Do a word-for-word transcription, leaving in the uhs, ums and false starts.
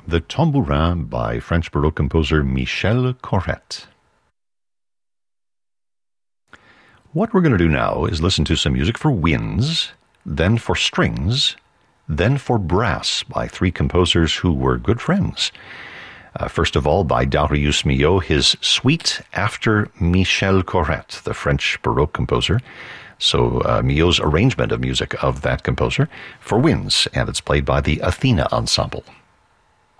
The Tambourin by French Baroque composer Michel Corrette. What we're going to do now is listen to some music for winds, then for strings, then for brass by three composers who were good friends. Uh, first of all, by Darius Milhaud, his Suite after Michel Corrette, the French Baroque composer. So uh, Milhaud's arrangement of music of that composer for winds, and it's played by the Athena Ensemble.